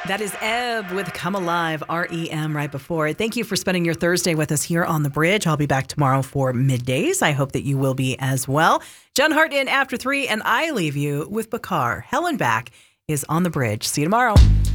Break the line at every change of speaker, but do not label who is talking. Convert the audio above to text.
That is Ebb with Come Alive, REM, right before it. Thank you for spending your Thursday with us here on The Bridge. I'll be back tomorrow for middays. I hope that you will be as well. John Hart in after 3, and I leave you with Bakar. Hell and Back is on The Bridge. See you tomorrow.